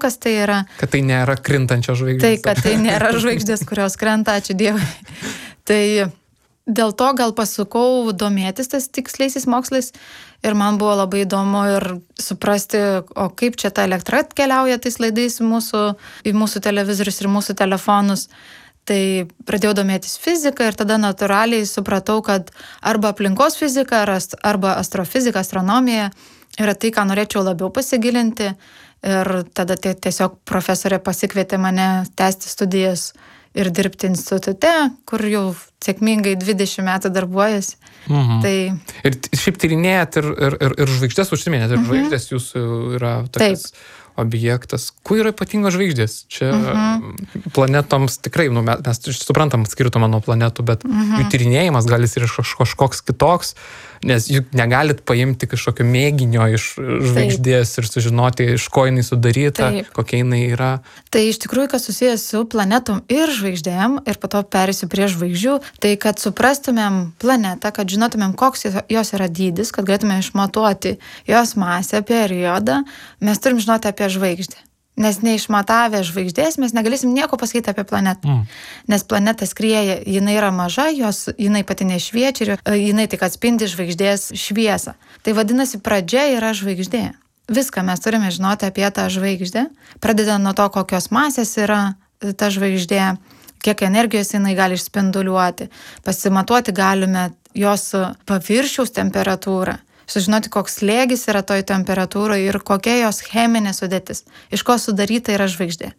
kas tai yra. Kad tai nėra krintančios žvaigždės. Tai, kad tai nėra žvaigždės, kurios krenta, ačiū Dievui. Tai dėl to gal pasukau domėtis tas tiksliaisiais mokslais ir man buvo labai įdomu ir suprasti, o kaip čia ta elektra atkeliauja tais laidais į mūsų televizorius ir mūsų telefonus. Tai pradėjau domėtis fiziką ir tada natūraliai supratau, kad arba aplinkos fizika, arba astrofizika, astronomija yra tai, ką norėčiau labiau pasigilinti. Ir tada tiesiog profesorė pasikvietė mane tęsti studijas ir dirbti institute, kur jau sėkmingai 20 metų darbuojasi. Tai... Ir šiaip tyrinėjat ir žvaigždės užsiminėt, ir žvaigždės jūsų yra tokias... Taip. Objektas. Kuo yra ypatingos žvaigždės? Čia planetoms tikrai, mes suprantam skirtumą nuo planetų, bet jų tyrinėjimas gali ir kažkoks kitoks, nes juk negalit paimti kažkokio mėginio iš žvaigždės ir sužinoti, iš ko jinai sudaryta, kokia jinai yra. Tai iš tikrųjų, kas susijęs su planetom ir žvaigždėm, ir po to perėsiu prie žvaigždžių, tai kad suprastumėm planetą, kad žinotumėm, koks jos yra dydis, kad galėtumėm išmatuoti jos masę, periodą, mes turim žinoti apie žvaigždę. Nes neišmatavę žvaigždės mes negalėsim nieko pasakyti apie planetą. Nes planeta skrieja, jinai yra maža, jinai pati nešviečia ir jinai tik atspindi žvaigždės šviesą. Tai vadinasi, pradžia yra žvaigždė. Viską mes turime žinoti apie tą žvaigždę, pradedant nuo to, kokios masės yra ta žvaigždė, kiek energijos jinai gali išspinduliuoti. Pasimatuoti galime jos paviršiaus temperatūrą. Sužinoti, koks slėgis yra toj temperatūroje ir kokia jos cheminė sudėtis, iš ko sudaryta yra žvaigždė.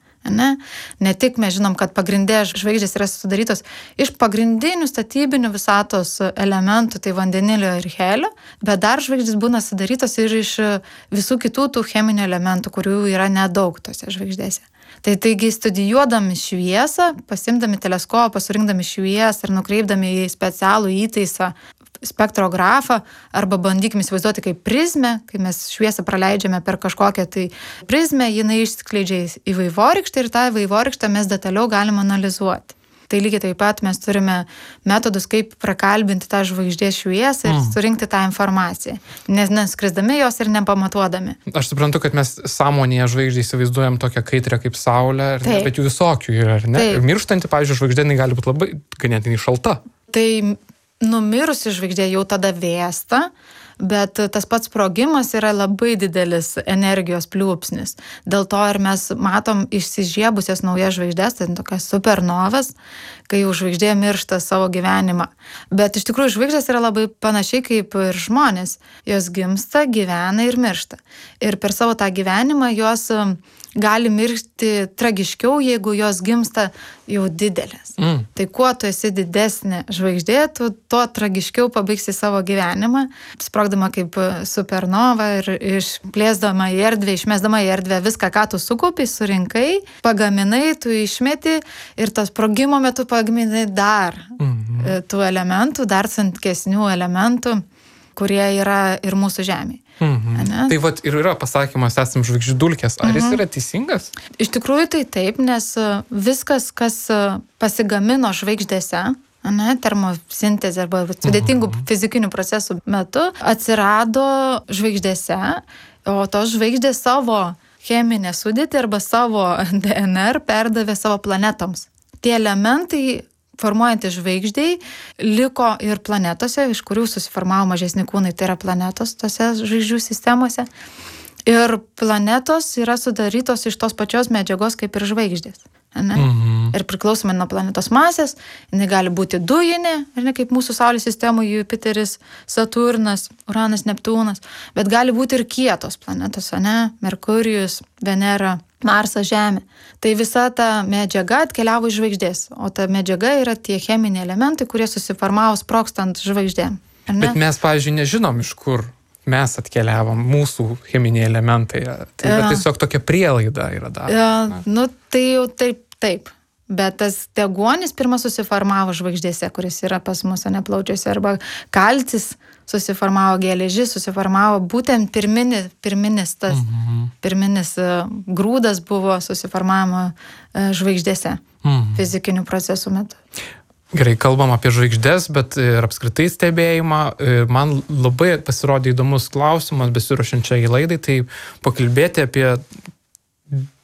Ne tik mes žinom, kad pagrindė žvaigždės yra sudarytos iš pagrindinių statybinių visatos elementų, tai vandenilio ir helio, bet dar žvaigždės būna sudarytos ir iš visų kitų tų cheminių elementų, kurių yra nedaug tose žvaigždėse. Taigi studijuodami šviesą, pasimdami teleskopą, surinkdami šviesą ir nukreipdami į specialų įtaisą spektrografą, arba bandykime įsivaizduoti kaip prizmę, kai mes šviesą praleidžiame per kažkokią tai prizmę, jinai išskleidžia į vaivorykštę ir tą vaivorykštę mes detaliau galime analizuoti. Tai lygiai taip pat mes turime metodus, kaip prakalbinti tą žvaigždės šviesą ir surinkti tą informaciją, neskrisdami jos ir nepamatuodami. Aš suprantu, kad mes sąmonėje žvaigždį įsivaizduojam tokią kaitrę kaip Saulė, bet jų visokių yra, ar ne? Ir mirštanti, pavyzdžiui, žvaigždė gali būti labai ganėtinai šalta. Tai numirusi žvaigždė jau tada vėsta, bet tas pats sprogimas yra labai didelis energijos pliūpsnis. Dėl to ir mes matom išsižiebusias naujas žvaigždės, tai tokias supernovas, kai jau žvaigždė miršta savo gyvenimą. Bet iš tikrųjų žvaigždės yra labai panašiai kaip ir žmonės. Jos gimsta, gyvena ir miršta. Ir per savo tą gyvenimą jos gali miršti tragiškiau, jeigu jos gimsta jau didelės. Tai kuo tu esi didesnė žvaigždė, tu tuo tragiškiau pabaigsi savo gyvenimą, sprogdama kaip supernova ir išplėsdama į erdvę, išmesdama į erdvę viską, ką tu sukaupi, surinkai, pagaminai, tu išmeti ir tas sprogimo metu pagaminai dar tų elementų, dar sunkesnių elementų, kurie yra ir mūsų Žemėje. Tai vat ir yra pasakymas, esam žvaigždžių dulkės. Ar jis yra teisingas? Iš tikrųjų tai taip, nes viskas, kas pasigamino žvaigždėse, termosintezė arba sudėtingų fizikinių procesų metu, atsirado žvaigždėse, o tos žvaigždės savo cheminę sudėtį arba savo DNR perdavė savo planetoms. Tie elementai formuojantys žvaigždei liko ir planetose, iš kurių susiformavo mažesni kūnai, tai yra planetos tose žvaigždžių sistemose. Ir planetos yra sudarytos iš tos pačios medžiagos kaip ir žvaigždės. Ir priklausomai nuo planetos masės, jinai gali būti dujinė, kaip mūsų Saulės sistemoje Jupiteris, Saturnas, Uranas, Neptūnas, bet gali būti ir kietos planetos, Merkurijus, Venera, Marsas, Žemė. Tai visa ta medžiaga atkeliavo iš žvaigždės, o ta medžiaga yra tie cheminiai elementai, kurie susiformavo sprogstant žvaigždėm. Bet mes, pavyzdžiui, nežinom, iš kur mes atkeliavom, mūsų cheminiai elementai. Tai yra tiesiog tokia prielaida yra daroma. Tai jau taip. Bet tas deguonis pirmas susiformavo žvaigždėse, kuris yra pas mus plaučiuose, arba kalcis susiformavo, geležis susiformavo, būtent pirminis grūdas buvo susiformavimo žvaigždėse fizikinių procesų metu. Gerai, kalbam apie žvaigždės, bet ir apskritai stebėjimą. Man labai pasirodė įdomus klausimas, besiruošiančiai laidai, tai pakalbėti apie